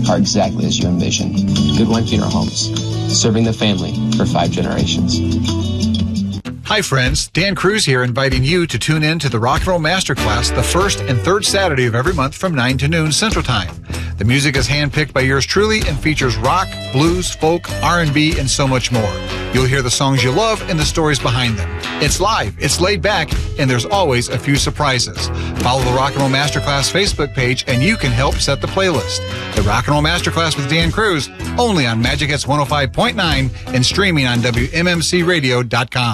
are exactly as you envision. Goodwine Funeral Homes, serving the family for 5 generations. Hi friends, Dan Cruz here, inviting you to tune in to the Rock and Roll Masterclass the first and third Saturday of every month from 9 to noon Central Time. The music is handpicked by yours truly and features rock, blues, folk, R&B, and so much more. You'll hear the songs you love and the stories behind them. It's live, it's laid back, and there's always a few surprises. Follow the Rock and Roll Masterclass Facebook page and you can help set the playlist. The Rock and Roll Masterclass with Dan Cruz, only on Magic Hits 105.9 and streaming on WMMCradio.com.